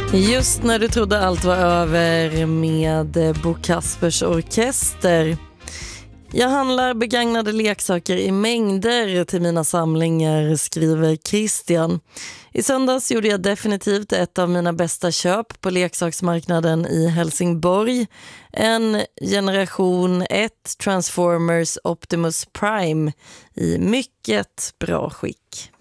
Just när du trodde allt var över med Bo Kaspers Orkester. Jag handlar begagnade leksaker i mängder till mina samlingar, skriver Christian. I söndags gjorde jag definitivt ett av mina bästa köp på leksaksmarknaden i Helsingborg. En generation 1 Transformers Optimus Prime i mycket bra skick.